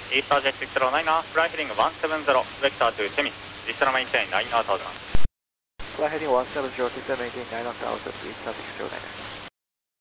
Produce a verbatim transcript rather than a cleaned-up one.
Easter Jet six zero nine, fly heading one seven zero, vector to Semi, Easter maintain nine thousand. Fly heading one seven zero, Easter maintain nine thousand, Easter six zero nine.